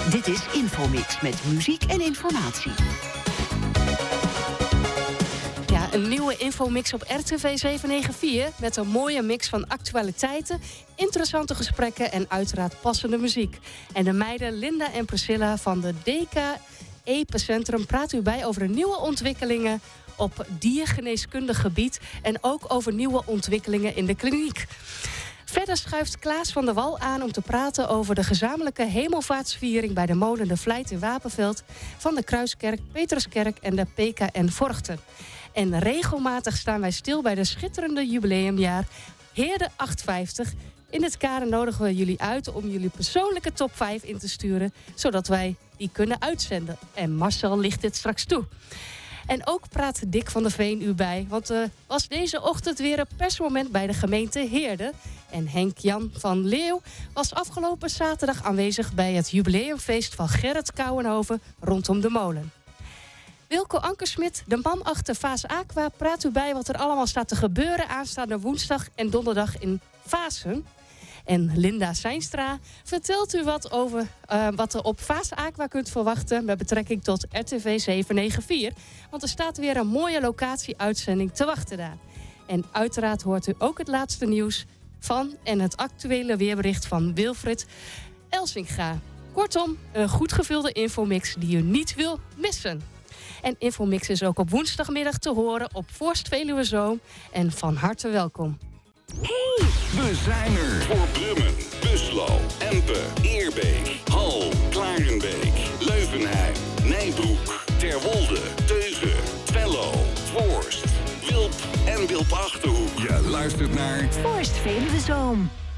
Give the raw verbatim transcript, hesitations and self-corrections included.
Dit is Infomix met muziek en informatie. Ja, een nieuwe Infomix op R T V zevenhonderdnegenennegentig... met een mooie mix van actualiteiten, interessante gesprekken en uiteraard passende muziek. En de meiden Linda en Priscilla van de D K Epicentrum praten u bij over de nieuwe ontwikkelingen op diergeneeskundig gebied en ook over nieuwe ontwikkelingen in de kliniek. Verder schuift Klaas van der Wal aan om te praten over de gezamenlijke hemelvaartsviering bij de molen De Vlijt in Wapenveld van de Kruiskerk, Petruskerk en de P K N Vorchten. En regelmatig staan wij stil bij de schitterende jubileumjaar Heerde achthonderdvijftig. In dit kader nodigen we jullie uit om jullie persoonlijke top vijf in te sturen, zodat wij die kunnen uitzenden. En Marcel ligt dit straks toe. En ook praat Dick van der Veen u bij, want er uh, was deze ochtend weer een persmoment bij de gemeente Heerde. En Henk-Jan van Leeuw was afgelopen zaterdag aanwezig bij het jubileumfeest van Gerrit Kouwenhoven rondom de molen. Wilco Ankersmit, de man achter Vaas Aqua, praat u bij wat er allemaal staat te gebeuren aanstaande woensdag en donderdag in Vaassen. En Linda Seinstra vertelt u wat over uh, wat er op Vaas Aqua kunt verwachten met betrekking tot R T V zevenhonderdnegenennegenenveertig. Want er staat weer een mooie locatie-uitzending te wachten daar. En uiteraard hoort u ook het laatste nieuws van en het actuele weerbericht van Wilfried Elsinga. Kortom, een goed gevulde infomix die u niet wil missen. En Infomix is ook op woensdagmiddag te horen op Voorst Veluwe Zoom. En van harte welkom. Hey! We zijn er voor Brummen, Buslo, Empe, Eerbeek, Hal, Klarenbeek, Leuvenheim, Nijbroek, Terwolde, Teugen, Twello, Voorst, Wilp en Wilp-Achterhoek. Je luistert naar Voorst Veluwe Zoom.